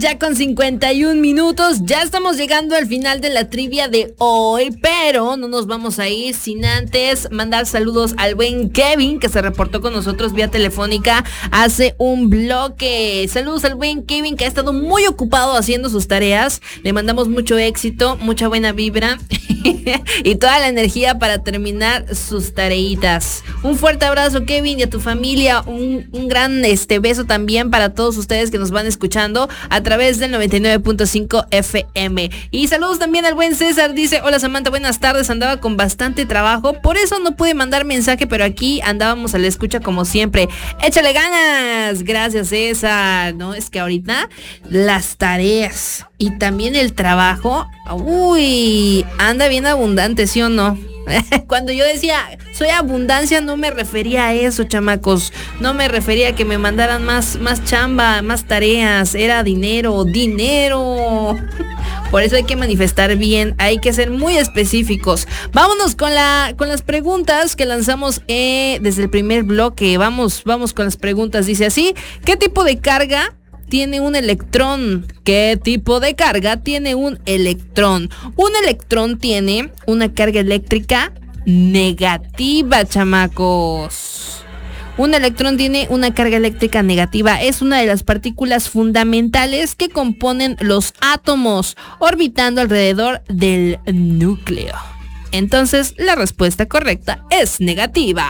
Ya con 51 minutos, ya estamos llegando al final de la trivia de hoy, pero no nos vamos a ir sin antes mandar saludos al buen Kevin, que se reportó con nosotros vía telefónica hace un bloque. Saludos al buen Kevin, que ha estado muy ocupado haciendo sus tareas. Le mandamos mucho éxito, mucha buena vibra y toda la energía para terminar sus tareitas. Un fuerte abrazo, Kevin, y a tu familia. Un gran beso también para todos ustedes que nos van escuchando a través del 99.5 FM. Y saludos también al buen César. Dice: hola Samantha, buenas tardes. Andaba con bastante trabajo, por eso no pude mandar mensaje, pero aquí andábamos a la escucha como siempre. Échale ganas. Gracias, César. No, es que ahorita las tareas y también el trabajo, uy, anda bien abundante, ¿sí o no? Cuando yo decía soy abundancia, no me refería a eso, chamacos. No me refería a que me mandaran más chamba, más tareas. Era dinero. Por eso hay que manifestar bien, hay que ser muy específicos. Vámonos con las preguntas que lanzamos desde el primer bloque. Vamos con las preguntas. Dice así: ¿qué tipo de carga tiene un electrón? ¿Qué tipo de carga tiene un electrón? Un electrón tiene una carga eléctrica negativa, chamacos. Un electrón tiene una carga eléctrica negativa. Es una de las partículas fundamentales que componen los átomos, orbitando alrededor del núcleo. Entonces, la respuesta correcta es negativa.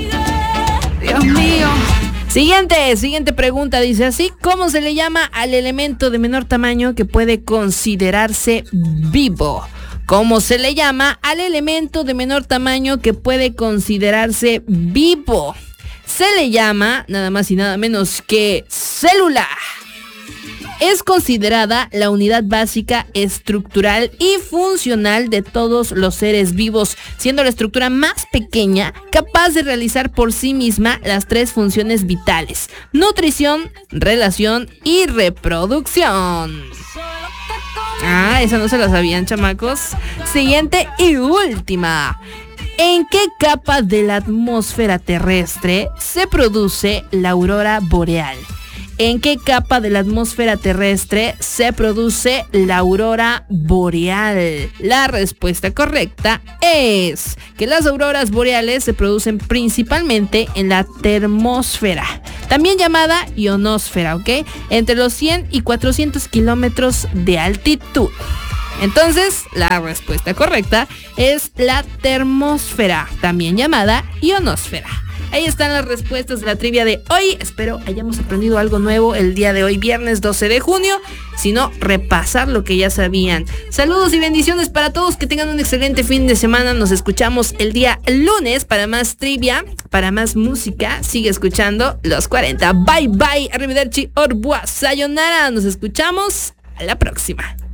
Dios mío. Siguiente pregunta, dice así: ¿cómo se le llama al elemento de menor tamaño que puede considerarse vivo? ¿Cómo se le llama al elemento de menor tamaño que puede considerarse vivo? Se le llama nada más y nada menos que célula. Es considerada la unidad básica, estructural y funcional de todos los seres vivos, siendo la estructura más pequeña capaz de realizar por sí misma las tres funciones vitales: nutrición, relación y reproducción. Esa no se la sabían, chamacos. Siguiente y última: ¿en qué capa de la atmósfera terrestre se produce la aurora boreal? ¿En qué capa de la atmósfera terrestre se produce la aurora boreal? La respuesta correcta es que las auroras boreales se producen principalmente en la termósfera, también llamada ionosfera, ¿ok? Entre los 100 y 400 kilómetros de altitud. Entonces, la respuesta correcta es la termósfera, también llamada ionosfera. Ahí están las respuestas de la trivia de hoy. Espero hayamos aprendido algo nuevo el día de hoy, viernes 12 de junio. Si no, repasar lo que ya sabían. Saludos y bendiciones para todos. Que tengan un excelente fin de semana. Nos escuchamos el día lunes para más trivia, para más música. Sigue escuchando Los 40. Bye bye. Arrivederci. Au revoir. Sayonara. Nos escuchamos a la próxima.